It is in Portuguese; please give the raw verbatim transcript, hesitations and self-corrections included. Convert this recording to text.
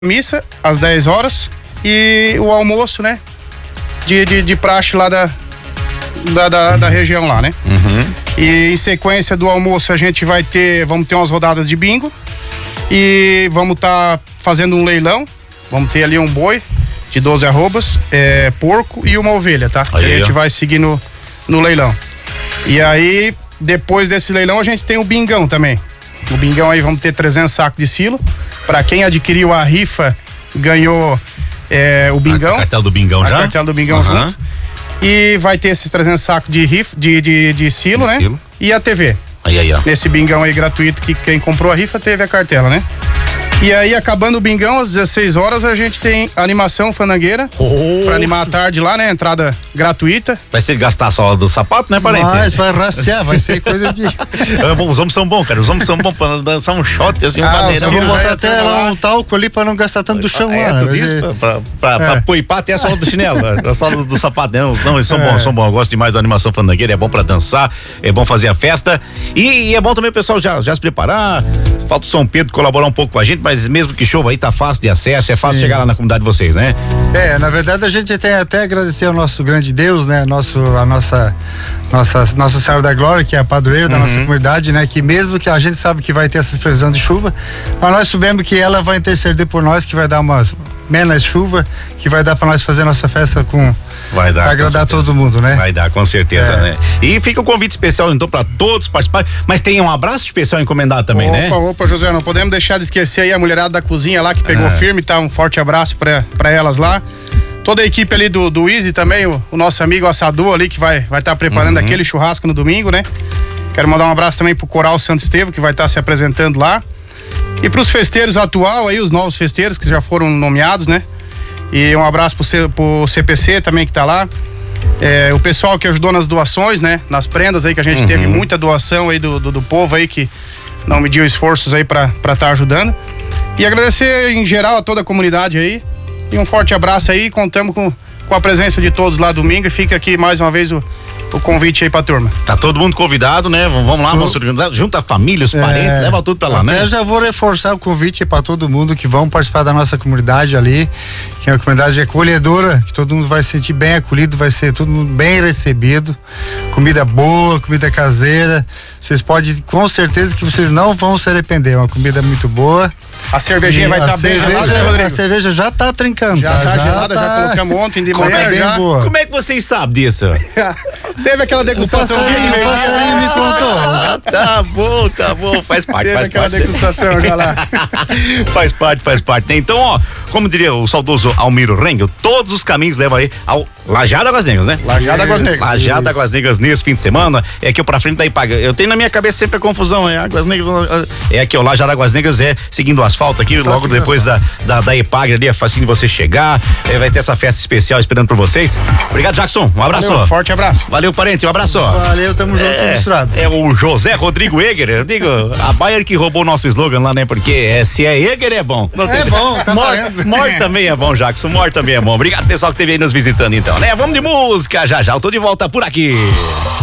missa às dez horas e o almoço, né? De, de, de praxe lá da, da, da, da região lá, né? Uhum. E em sequência do almoço a gente vai ter, vamos ter umas rodadas de bingo e vamos estar tá fazendo um leilão. Vamos ter ali um boi de doze arrobas, é, porco e uma ovelha, tá? Aí, e a gente ó. vai seguir no, no leilão. E aí, depois desse leilão, a gente tem o bingão também. No bingão aí vamos ter trezentos sacos de silo. Pra quem adquiriu a rifa, ganhou é, o bingão. A cartela do bingão a já? A cartela do bingão Uhum. junto. E vai ter esses trezentos sacos de rifa, de, de, de silo, De né? silo. E a T V. Aí, aí, ó. Nesse bingão aí gratuito que quem comprou a rifa teve a cartela, né? E aí, acabando o bingão, às dezesseis horas, a gente tem animação fandangueira. Oh. Pra animar a tarde lá, né? Entrada gratuita. Vai ser gastar a sola do sapato, né, parente? Mas vai raciar, vai ser coisa de. Ah, os homens são bons, cara. Os homens são bons pra dançar um shot, assim, um Ah, maneirão. o Eu vou Ciro botar vai até até lá lá. um talco ali pra não gastar tanto do chão Ah, é, lá. tu né? diz pra, pra, pra, pra É. poipar até a sola do chinelo, a sola do, do sapato. Não, não, eles são É. bons, são bons. Eu gosto demais da animação fandangueira, é bom pra dançar, é bom fazer a festa. E, e é bom também o pessoal já, já se preparar. Falta o São Pedro colaborar um pouco com a gente, mas mesmo que chova aí, tá fácil de acesso, é fácil Sim. chegar lá na comunidade de vocês, né? É, na verdade a gente tem até agradecer ao nosso grande Deus, né? Nosso, a nossa, nossa, Nossa Senhora da Glória, que é a padroeira da nossa comunidade, né? Que mesmo que a gente sabe que vai ter essas previsões de chuva, mas nós sabemos que ela vai interceder por nós, que vai dar umas menos chuva, que vai dar pra nós fazer nossa festa com Vai dar. pra com agradar certeza. todo mundo, né? Vai dar, com certeza, É. né? E fica um convite especial, então, pra todos participarem. Mas tem um abraço especial encomendado também, opa, né? Opa, José, não podemos deixar de esquecer aí a mulherada da cozinha lá que pegou Ah. firme, tá? Um forte abraço pra, pra elas lá. Toda a equipe ali do, do Easy também, o, o nosso amigo assador ali que vai estar vai tá preparando Uhum. aquele churrasco no domingo, né? Quero mandar um abraço também pro Coral Santo Estevão, que vai estar tá se apresentando lá. E pros festeiros atual aí, os novos festeiros que já foram nomeados, né? E um abraço pro, C, pro C P C também que tá lá. É, o pessoal que ajudou nas doações, né? Nas prendas aí, que a gente Uhum. teve muita doação aí do, do, do povo aí que não mediu esforços aí pra estar tá ajudando. E agradecer em geral a toda a comunidade aí. E um forte abraço aí. Contamos com, com a presença de todos lá domingo. E fica aqui mais uma vez o, o convite aí pra turma. Tá todo mundo convidado, né? V- Vamos lá, vamos se organizar. Junta a família, os parentes, É. leva tudo pra lá, Até né? já vou reforçar o convite para todo mundo que vão participar da nossa comunidade ali, que é uma comunidade acolhedora, que todo mundo vai se sentir bem acolhido, vai ser todo mundo bem recebido, comida boa, comida caseira. Vocês podem, com certeza que vocês não vão se arrepender, é uma comida muito boa. A cervejinha E vai a estar tá bem cerveja- gelada, né, A Rodrigo? cerveja já tá trincando, Já tá? tá gelada, já tá- colocamos ontem de Como manhã é bem já. boa. Como é que vocês sabem disso? Teve aquela O degustação passarinho, o passarinho me contou. Ah, tá bom, tá bom, faz parte, Teve faz aquela parte. degustação já lá. Faz parte, faz parte. né? Então, ó, como diria o saudoso Almiro Rengel, todos os caminhos levam aí ao Lajado Águas Negras, né? Lajado Águas Negras. Lajado Águas Negras nesse fim de semana. É aqui pra frente da Ipaga. Eu tenho na minha cabeça sempre a confusão, é Águas Negras. É aqui, ó, Lajado Águas Negras é seguindo o asfalto aqui, Só logo seguindo depois da, da, da Ipaga ali, é facinho de você chegar. É, vai ter essa festa especial esperando por vocês. Obrigado, Jackson. Um abraço. Valeu, forte abraço. Valeu, parente. Um abraço. Valeu, tamo junto, tamo misturado. É o José Rodrigo Eger, eu digo, a Bayer que roubou o nosso slogan lá, né? Porque é, se é Eger é bom. Não É bom, tá Mor, valendo. Mor também é bom, Jackson, Mor também é bom. Obrigado, pessoal, que esteve aí nos visitando então, né? Vamos de música, já já eu tô de volta por aqui.